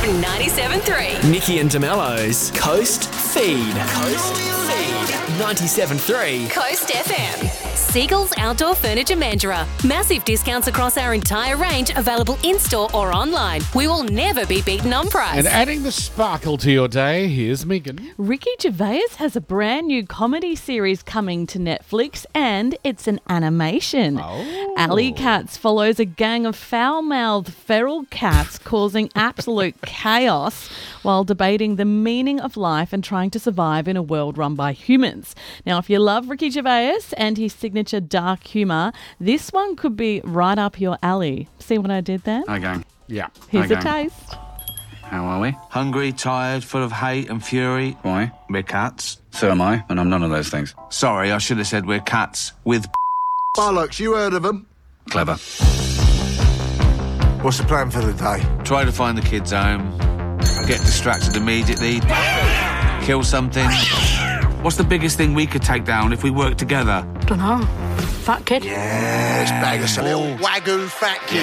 97.3. Nikki and DeMello's Coast Feed. Coast Feed. 97.3. Coast FM. Siegel's Outdoor Furniture Mandurah. Massive discounts across our entire range, available in-store or online. We will never be beaten on price. And adding the sparkle to your day, here's Megan. Ricky Gervais has a brand new comedy series coming to Netflix, and it's an animation. Alley Cats follows a gang of foul-mouthed feral cats causing absolute chaos while debating the meaning of life and trying to survive in a world run by humans. Now, if you love Ricky Gervais and his signature dark humour, this one could be right up your alley. See what I did there? Hi, gang. Yeah. Here's a taste. How are we? Hungry, tired, full of hate and fury. Why? We're cats. So am I, and I'm none of those things. Sorry, I should have said we're cats with Bollocks, you heard of them? Clever. What's the plan for the day? Try to find the kids' home. Get distracted immediately. Kill something. What's the biggest thing we could take down if we work together? Dunno. Fat kid? Yes, bag us a little wagyu fat kid.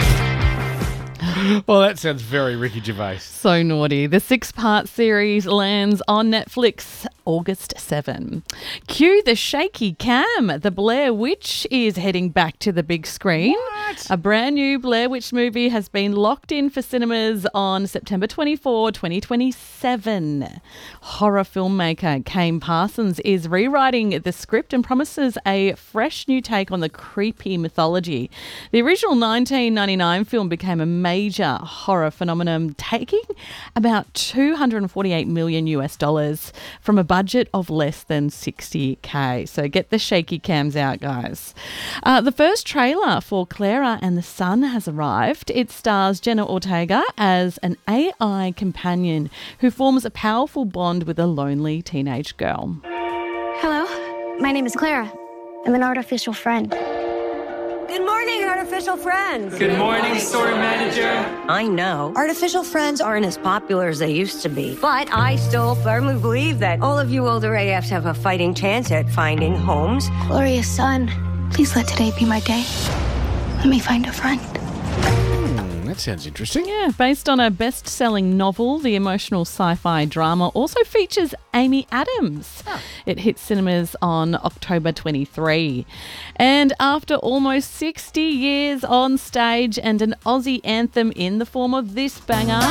Well, that sounds very Ricky Gervais. So naughty. The 6-part series lands on Netflix August 7. Cue the shaky cam. The Blair Witch is heading back to the big screen. What? A brand new Blair Witch movie has been locked in for cinemas on September 24, 2027. Horror filmmaker Kane Parsons is rewriting the script and promises a fresh new take on the creepy mythology. The original 1999 film became a major horror phenomenon, taking about $248 million from a budget of less than $60K. So get the shaky cams out, guys. The first trailer for Clara and the Sun has arrived. It stars Jenna Ortega as an AI companion who forms a powerful bond with a lonely teenage girl. Hello, my name is Clara. I'm an artificial friend. Good morning, artificial friends. Good morning, store manager. I know artificial friends aren't as popular as they used to be, but I still firmly believe that all of you older AFs have a fighting chance at finding homes. Glorious sun, please let today be my day. Let me find a friend. That sounds interesting. Yeah, based on a best-selling novel, the emotional sci-fi drama also features Amy Adams. It hits cinemas on October 23. And after almost 60 years on stage and an Aussie anthem in the form of this banger...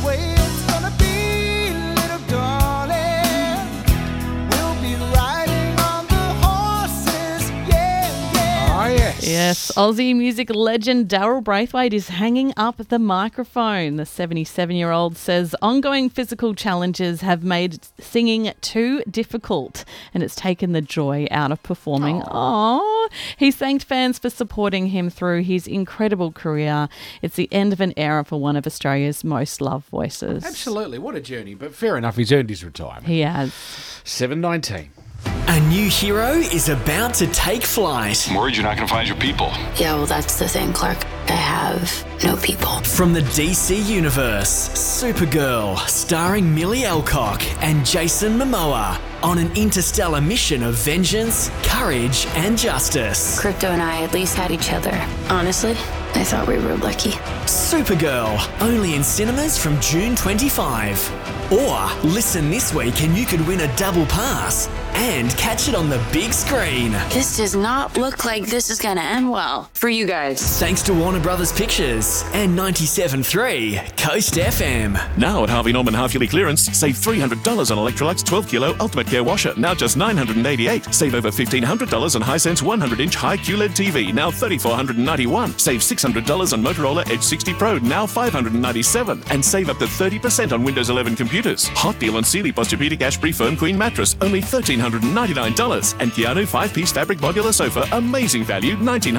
Yes, Aussie music legend Daryl Braithwaite is hanging up the microphone. The 77-year-old says ongoing physical challenges have made singing too difficult and it's taken the joy out of performing. Aww. He thanked fans for supporting him through his incredible career. It's the end of an era for one of Australia's most loved voices. Absolutely. What a journey. But fair enough, he's earned his retirement. He has. 7:19. A new hero is about to take flight. I'm worried you're not going to find your people. Yeah, well, that's the thing, Clark. I have no people. From the DC Universe, Supergirl, starring Millie Alcock and Jason Momoa, on an interstellar mission of vengeance, courage, and justice. Crypto and I at least had each other. Honestly, I thought we were lucky. Supergirl, only in cinemas from June 25. Or listen this week and you could win a double pass and catch it on the big screen. This does not look like this is going to end well for you guys. Thanks to Warner Brothers Pictures and 97.3 Coast FM. Now at Harvey Norman half-yearly clearance, save $300 on Electrolux 12-kilo Ultimate Care washer, now just $988. Save over $1,500 on Hisense 100-inch high QLED TV, now $3,491. Save $600 on Motorola Edge 60 Pro, now $597. And save up to 30% on Windows 11 computers. Hot deal on Sealy Posturepedic Ashbury Firm Queen mattress, only $1,399. And Keanu 5-piece fabric modular sofa, amazing value,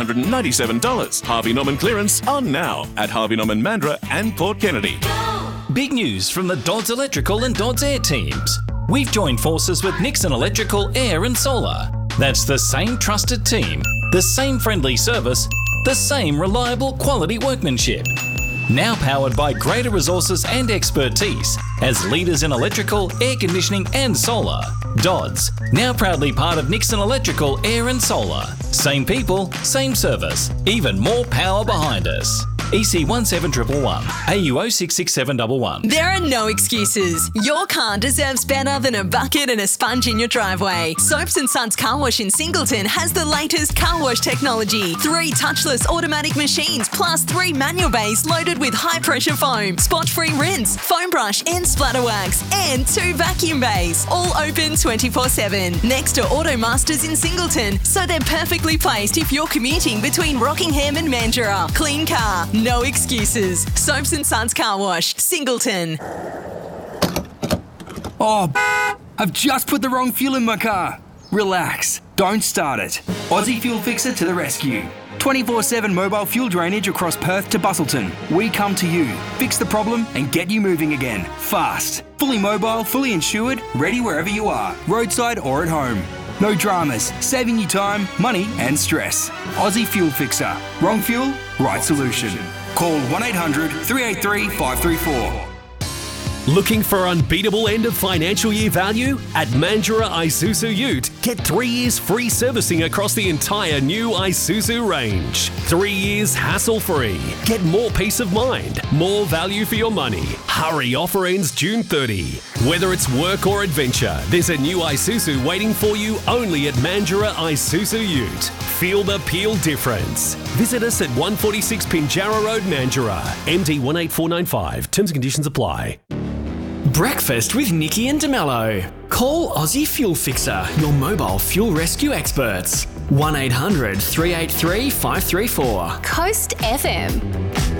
$1,997. Harvey Norman clearance on now at Harvey Norman Mandurah and Port Kennedy. Big news from the Dodds Electrical and Dodds Air teams. We've joined forces with Nixon Electrical Air and Solar. That's the same trusted team, the same friendly service, the same reliable quality workmanship. Now powered by greater resources and expertise as leaders in electrical, air conditioning and solar. Dodds, now proudly part of Nixon Electrical Air and Solar. Same people, same service, even more power behind us. EC 17111, AUO 66711. There are no excuses. Your car deserves better than a bucket and a sponge in your driveway. Soaps & Suds Car Wash in Singleton has the latest car wash technology. 3 touchless automatic machines plus 3 manual bays loaded with high-pressure foam, spot-free rinse, foam brush and splatter wax, and 2 vacuum bays. All open 24/7. Next to Auto Masters in Singleton, so they're perfectly placed if you're commuting between Rockingham and Mandurah. Clean car, no excuses. Soaps & Suds Car Wash, Singleton. Oh, I've just put the wrong fuel in my car. Relax, don't start it. Aussie Fuel Fixer to the rescue. 24/7 mobile fuel drainage across Perth to Busselton. We come to you, fix the problem and get you moving again. Fast. Fully mobile, fully insured, ready wherever you are, roadside or at home. No dramas, saving you time, money and stress. Aussie Fuel Fixer. Wrong fuel, right solution. Call 1800 383 534. Looking for unbeatable end of financial year value? At Mandurah Isuzu Ute, get 3 years free servicing across the entire new Isuzu range. 3 years hassle-free. Get more peace of mind, more value for your money. Hurry, offer ends June 30. Whether it's work or adventure, there's a new Isuzu waiting for you only at Mandurah Isuzu Ute. Feel the peel difference. Visit us at 146 Pinjarra Road, Mandurah. MD 18495. Terms and conditions apply. Breakfast with Nikki and DeMello. Call Aussie Fuel Fixer, your mobile fuel rescue experts. 1800 383 534. Coast FM.